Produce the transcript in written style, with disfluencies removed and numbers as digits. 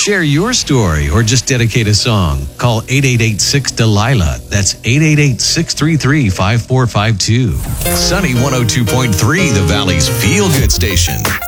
Share your story or just dedicate a song. Call 888-6-DELILA. That's 888-633-5452. Sunny 102.3, the Valley's feel-good station.